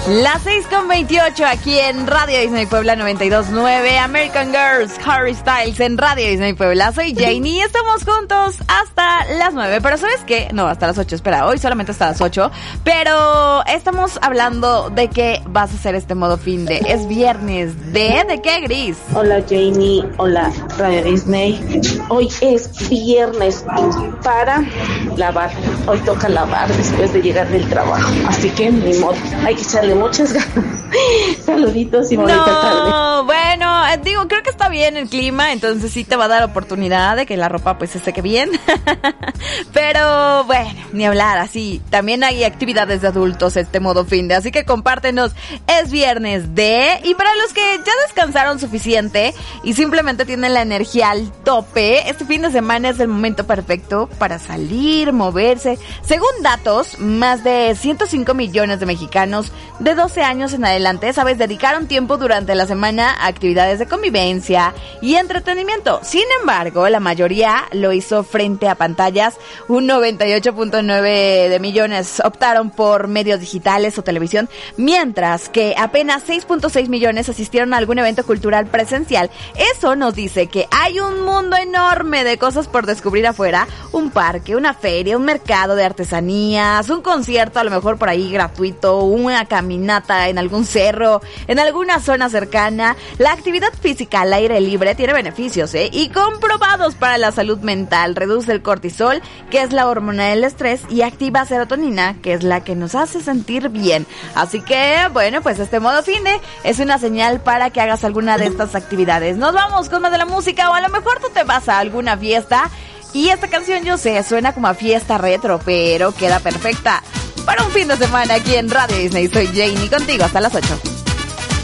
Las 6:28 aquí en Radio Disney Puebla 92.9, American Girls, Harry Styles en Radio Disney Puebla. Soy Janie y estamos juntos hasta las 9, pero ¿sabes qué? No, hasta las 8, espera, hoy solamente hasta las 8, pero estamos hablando de que vas a hacer este modo fin de, es viernes, ¿de qué, Gris? Hola Janie, hola Radio Disney, hoy es viernes para lavar, hoy toca lavar después de llegar del trabajo, así que ni modo, hay que echarle muchas ganas. Saluditos y bonita tarde. No, bueno, digo, creo que está bien el clima, entonces sí te va a dar oportunidad de que la ropa pues se seque bien. Pero bueno, ni hablar, así. También hay actividades de adultos este modo fin de, así que compártenos. Es viernes de, y para los que ya descansaron suficiente y simplemente tienen la energía al tope, este fin de semana es el momento perfecto para salir, moverse. Según datos, más de 105 millones de mexicanos de 12 años en adelante, ¿sabes?, dedicaron tiempo durante la semana a actividades de convivencia y entretenimiento. Sin embargo, la mayoría lo hizo frente a pantallas. Un 98.9 de millones optaron por medios digitales o televisión, mientras que apenas 6.6 millones asistieron a algún evento cultural presencial. Eso nos dice que hay un mundo enorme de cosas por descubrir afuera. Un parque, una feria, un mercado de artesanías, un concierto a lo mejor por ahí gratuito, una caminata en algún cerro, en alguna zona cercana. La actividad física al aire libre tiene beneficios, y comprobados para la salud mental. Reduce el cortisol, que es la hormona del estrés, y activa serotonina, que es la que nos hace sentir bien. Así que, bueno, pues este modo finde es una señal para que hagas alguna de estas actividades. Nos vamos con más de la música, o a lo mejor tú te vas a alguna fiesta y esta canción, yo sé, suena como a fiesta retro, pero queda perfecta para un fin de semana aquí en Radio Disney. Soy Janie, contigo hasta las 8.